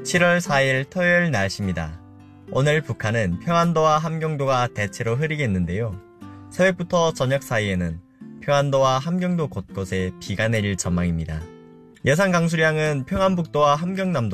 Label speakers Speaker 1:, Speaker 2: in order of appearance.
Speaker 1: 7월 4일 토요일 날씨입니다. 오늘 북한은 평안도와 함경도가 대체로 흐리겠는데요. 새벽부터 저녁 사이에는 평안도와 함경도 곳곳에 비가 내릴 전망입니다. 예상 강수량은 평안북도와 함경남도